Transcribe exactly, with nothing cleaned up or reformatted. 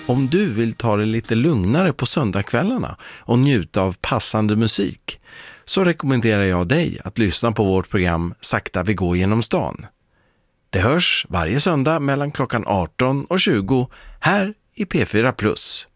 Om du vill ta det lite lugnare på söndagskvällarna och njuta av passande musik så rekommenderar jag dig att lyssna på vårt program Sakta vi går genom stan. Det hörs varje söndag mellan klockan arton och tjugo här i P fyra Plus.